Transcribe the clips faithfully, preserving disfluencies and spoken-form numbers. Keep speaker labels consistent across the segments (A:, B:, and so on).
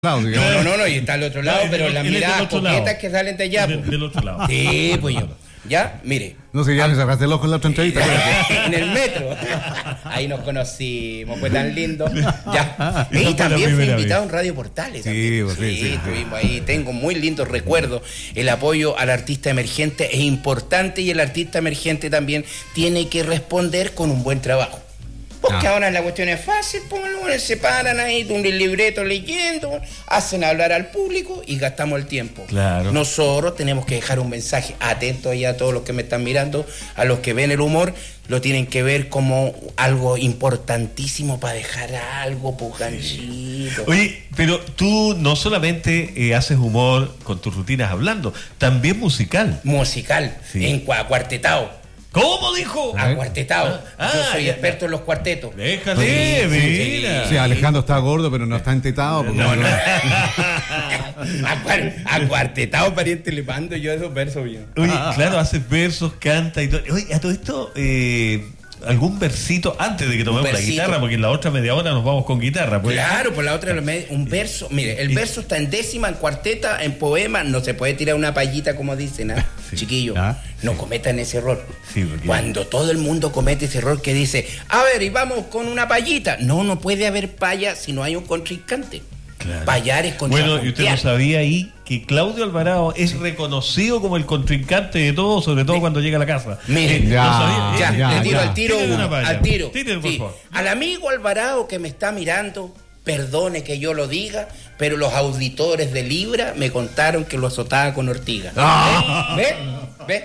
A: Lado,
B: no, no, no, no, y está al otro lado, no, pero las miradas coquetas que salen de allá.
A: Del, del otro lado.
B: Sí, pues yo. Ya, mire.
A: No sé, ya me sacaste el ojo en la otra entrevista.
B: En el metro. Ahí nos conocimos, fue tan lindo. Ya. Y también fui invitado en Radio Portales.
A: Sí,
B: sí,
A: sí, sí,
B: estuvimos ahí. Tengo muy lindos recuerdos. El apoyo al artista emergente es importante y el artista emergente también tiene que responder con un buen trabajo. Porque ah. ahora la cuestión es fácil, pues se paran ahí de un libreto leyendo, hacen hablar al público y gastamos el tiempo.
A: Claro.
B: Nosotros tenemos que dejar un mensaje atento ahí a todos los que me están mirando, a los que ven el humor, lo tienen que ver como algo importantísimo para dejar algo, pues ganchito.
C: Oye, pero tú no solamente eh, haces humor con tus rutinas hablando, también musical.
B: Musical, sí. En cua- cuartetado.
C: ¿Cómo dijo?
B: Acuartetado. Ah, Yo soy ya, experto ya. en los cuartetos.
C: Déjale,
A: sí, mira. Sí, Alejandro está gordo, pero no está entetado.
B: No, no. no. Acuartetado, pariente, le mando yo esos versos bien.
C: Oye, ah, claro, haces versos, canta y todo. Oye, a todo esto, eh, algún versito antes de que tomemos la guitarra, porque en la otra media hora nos vamos con guitarra. Pues.
B: Claro, por la otra un verso. Mire, el verso está en décima, en cuarteta, en poema. No se puede tirar una payita como dicen, ¿eh? Sí. Chiquillo. ¿Ah? No cometan ese error.
C: Sí, porque...
B: Cuando todo el mundo comete ese error que dice, a ver, y vamos con una payita. No, no puede haber paya si no hay un contrincante. Claro. Payar es contrincante.
C: Bueno, y usted no sabía ahí que Claudio Alvarado es reconocido como el contrincante de todo, sobre todo sí. cuando llega a la casa.
B: Mire,
C: eh,
B: ya,
C: no sabía,
B: ya,
C: ya,
B: le tiro
C: ya.
B: al tiro uno, al tiro.
C: Tire, por
B: sí.
C: favor.
B: Al amigo Alvarado que me está mirando, perdone que yo lo diga, pero los auditores de Libra me contaron que lo azotaba con ortiga.
A: Ah.
B: ¿Ve? ¿Ve?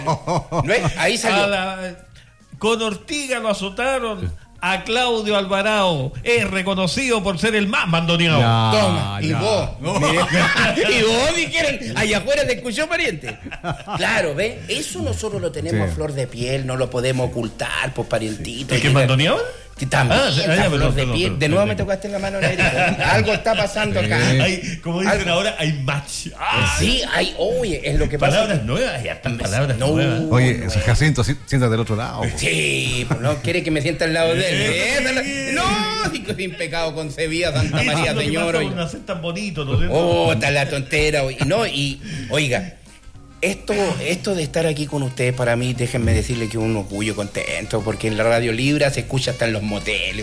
A: No.
B: ¿Ve? Ahí salió.
C: La, con ortiga lo azotaron. A Claudio Alvarado es reconocido por ser el más mandoneado.
B: Ya, Toma, y ya. vos, no. mire, y vos dijeron, allá afuera te escuchó, pariente. Claro, ¿ves? Eso nosotros lo tenemos sí. a flor de piel, no lo podemos ocultar, pues parientito.
C: ¿El que mandoneado?
B: También,
C: ah,
B: ya,
C: ya,
B: flor
C: perdón,
B: de
C: perdón,
B: piel.
C: perdón,
B: de nuevo
C: perdón.
B: me tocaste en la mano, negrita. Algo está pasando acá.
C: Hay, como dicen Algo. ahora, hay match.
B: Ay. Sí, hay, oye, es lo que pasa.
C: Palabras nuevas, ya están palabras
B: no,
C: nuevas.
A: Oye, no, Jacinto, siéntate del otro lado.
B: Sí, pues no quiere que me sienta al lado de él. ¿Eh? No, sin pecado concebida, Santa María, Señor.
C: Por no ser tan bonito, ¿no?
B: Oh, está la tontera. Y no, y, oiga. Esto, esto de estar aquí con ustedes para mí, déjenme decirle que es un orgullo contento, porque en la Radio Libra se escucha hasta en los moteles.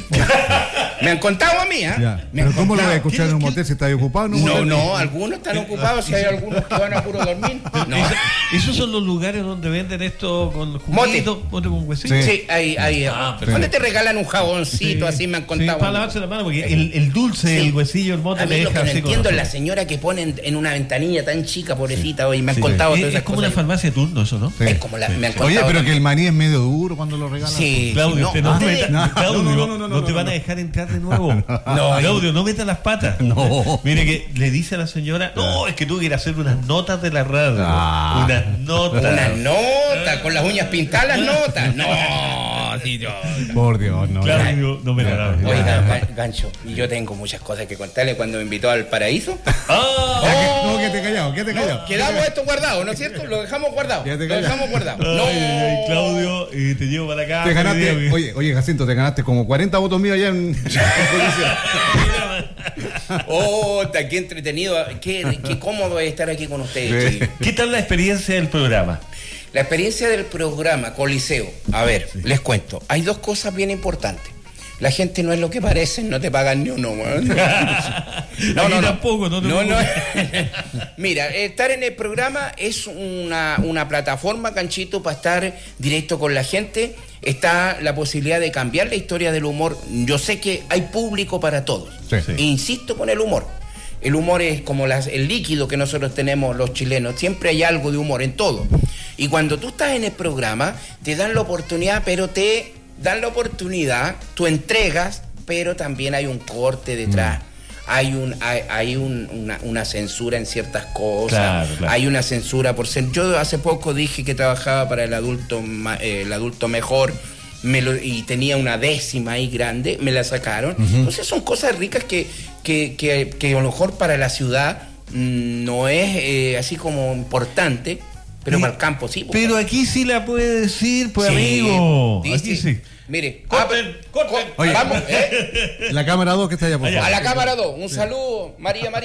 B: Me han contado a mí, ¿eh?
A: Ya. ¿Pero cómo lo voy a escuchar en un motel si está ocupado?
B: No, no, no, algunos están ocupados, si hay algunos que van a puro dormir. No.
C: ¿Esos son los lugares donde venden esto con juguitos, mote con huesitos?
B: Sí, sí, ahí, ahí. Ah, ¿dónde te regalan un jaboncito? Sí. Así me han contado.
C: Sí, para lavarse la mano, porque el, el dulce, sí. el huesillo, el mote,
B: a mí
C: me
B: lo
C: deja
B: que no
C: así.
B: entiendo es la señora que ponen en una ventanilla tan chica, pobrecita, hoy me han sí. contado
C: sí.
B: todas esas
C: Es como
B: cosas.
C: una farmacia de turno, eso, ¿no?
B: Sí. Es como la,
C: sí.
B: me han
A: Oye, pero que el maní es medio duro cuando lo regalan.
B: Sí,
C: Claudio,
B: no,
C: usted no,
B: ah,
C: meta,
A: no,
C: Claudio,
A: no,
C: no,
A: no, no,
C: no te
A: no,
C: van
A: no.
C: a dejar entrar de nuevo. No, Claudio, no meta las patas.
A: No.
C: Mire que le dice a la señora, no, es que tú quieres hacer unas notas de la radio. Ah. Unas notas.
B: Unas notas, con las uñas pintadas las notas. No, sí, yo.
A: Por Dios, no.
C: Claudio, no me la grabes.
B: Oiga, Gancho, y yo tengo muchas cosas que contarle cuando me invitó al paraíso.
C: ¡Oh!
A: No, que te callado, que te callado.
B: No, quedamos esto guardado, ¿no es cierto? Lo dejamos guardado. Lo dejamos guardado.
C: Ay,
B: no.
C: ay, Claudio, eh, te llevo para acá.
A: Te ganaste, oye, oye, Jacinto, te ganaste como cuarenta votos míos allá en, en policía.
B: Oh, qué entretenido, qué, qué cómodo es estar aquí con ustedes.
C: Sí. ¿Qué tal la experiencia del programa?
B: La experiencia del programa Coliseo, a ver, sí. les cuento, hay dos cosas bien importantes. La gente no es lo que parecen, no te pagan ni uno. No,
C: no, no, tampoco, no,
B: no, no. Mira, estar en el programa es una, una plataforma, Canchito, para estar directo con la gente. Está la posibilidad de cambiar la historia del humor. Yo sé que hay público para todos.
A: Sí, sí.
B: Insisto con el humor. El humor es como las, el líquido que nosotros tenemos los chilenos. Siempre hay algo de humor en todo. Y cuando tú estás en el programa, te dan la oportunidad, pero te dan la oportunidad, tú entregas, pero también hay un corte detrás. Mm. Hay un hay, hay un, una, una censura en ciertas cosas.
C: Claro, claro.
B: Hay una censura por ser. Yo hace poco dije que trabajaba para el adulto, eh, el adulto mejor. Me lo, y tenía una décima ahí grande, me la sacaron. Uh-huh. Entonces son cosas ricas que, que, que, que a lo mejor para la ciudad mmm, no es eh, así como importante, Pero
C: Sí,
B: para el campo sí. Pues,
C: pero aquí sí la puede decir, pues,
B: sí,
C: amigo.
B: dice,
C: Aquí sí.
B: Mire,
C: Corten,
B: ah,
C: corten.
B: co-
A: Oye.
B: vamos, ¿eh?
A: La cámara dos que está allá por
C: Allá.
B: A
A: favor.
B: la cámara dos, un saludo, María María.